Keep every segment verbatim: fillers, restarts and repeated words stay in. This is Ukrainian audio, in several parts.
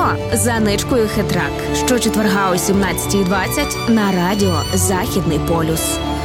Кіно за Аничкою Хитрак. Щочетверга о сімнадцятій двадцять на радіо «Західний полюс».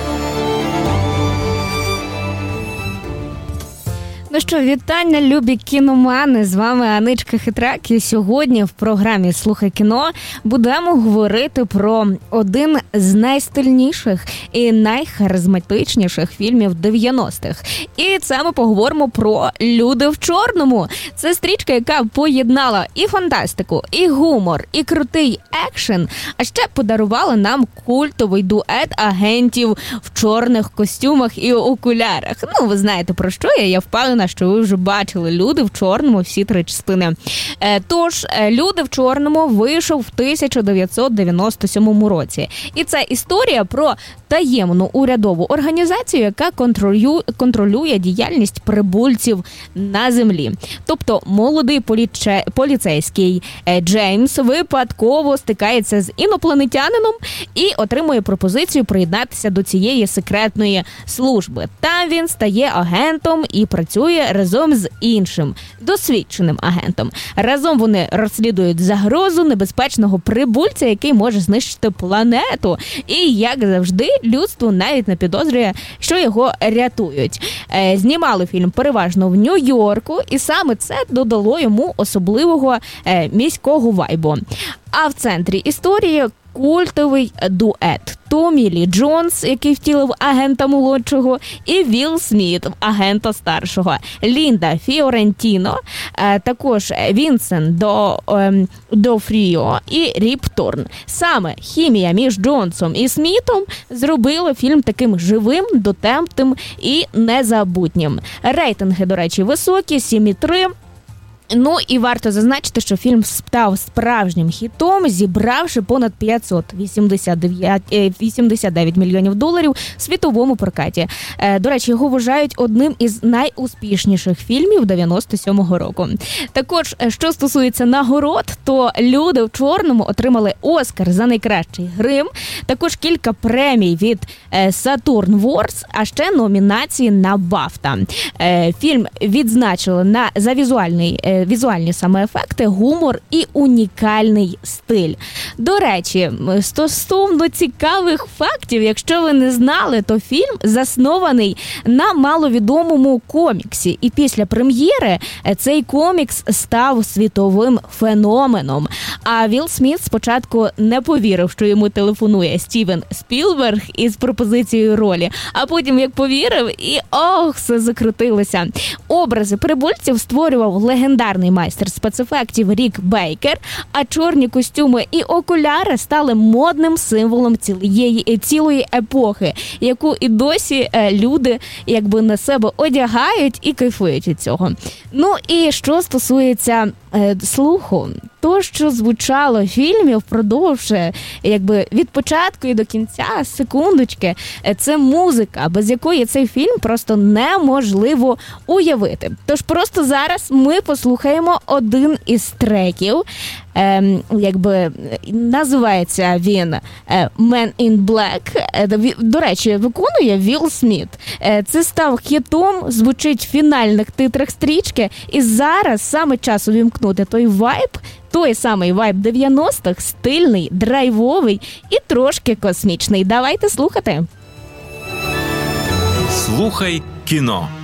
Ну що, вітання, любі кіномани, з вами Аничка Хитрак, і сьогодні в програмі «Слухай кіно» будемо говорити про один з найстильніших і найхаризматичніших фільмів дев'яностих. І це ми поговоримо про «Люди в чорному». Це стрічка, яка поєднала і фантастику, і гумор, і крутий екшен, а ще подарувала нам культовий дует агентів в чорних костюмах і окулярах. Ну, ви знаєте, про що я, я впевнена, що ви вже бачили «Люди в чорному» всі три частини. Тож, «Люди в чорному» вийшов в тисяча дев'ятсот дев'яносто сьомому році. І це історія про таємну урядову організацію, яка контролює, контролює діяльність прибульців на землі. Тобто, молодий поліче, поліцейський Джеймс випадково стикається з інопланетянином і отримує пропозицію приєднатися до цієї секретної служби. Там він стає агентом і працює разом з іншим досвідченим агентом. Разом вони розслідують загрозу небезпечного прибульця, який може знищити планету. І, як завжди, людство навіть не підозрює, що його рятують. Е, знімали фільм переважно в Нью-Йорку, і саме це додало йому особливого е, міського вайбу. А в центрі історії культовий дует. Томі Лі Джонс, який втілив агента молодшого, і Вілл Сміт, агента старшого. Лінда Фіорентіно, також Вінсент До, Дофріо і Ріп Торн. Саме хімія між Джонсом і Смітом зробила фільм таким живим, дотемним і незабутнім. Рейтинги, до речі, високі, сім і три. Ну і варто зазначити, що фільм став справжнім хітом, зібравши понад п'ятсот вісімдесят дев'ять мільйонів доларів в світовому прокаті. До речі, його вважають одним із найуспішніших фільмів дев'яносто сьомого року. Також, що стосується нагород, то «Люди в чорному» отримали Оскар за найкращий грим, також кілька премій від Saturn Awards, а ще номінації на Бафта. Фільм відзначили на, за візуальний візуальні саме ефекти, гумор і унікальний стиль. До речі, стосовно цікавих фактів, якщо ви не знали, то фільм заснований на маловідомому коміксі. І після прем'єри цей комікс став світовим феноменом. А Вілл Сміт спочатку не повірив, що йому телефонує Стівен Спілберг із пропозицією ролі. А потім, як повірив, і ох, все закрутилося. Образи прибульців створював легендарний майстер спецефектів Рік Бейкер, а чорні костюми і окуляри стали модним символом цілої, цілої епохи, яку і досі люди якби на себе одягають і кайфують від цього. Ну і що стосується е, слуху, то, що звучало в фільмі впродовж якби від початку і до кінця, секундочки, це музика, без якої цей фільм просто неможливо уявити. Тож просто зараз ми послухаємо один із треків, е, якби називається він «Man in Black». До речі, виконує Вілл Сміт. Це став хітом, звучить в фінальних титрах стрічки, і зараз саме час увімкнути той вайб, той самий вайб дев'яностих, стильний, драйвовий і трошки космічний. Давайте слухати. Слухай кіно.